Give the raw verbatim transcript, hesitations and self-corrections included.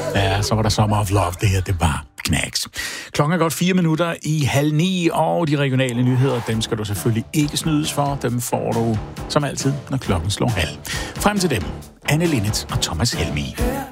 Ja, så var der Summer of Love. Det her, det var knacks. Klokken er godt fire minutter i halv ni, og de regionale nyheder, dem skal du selvfølgelig ikke snydes for. Dem får du som altid, når klokken slår halv. Frem til dem, Anne Linnet og Thomas Helmig.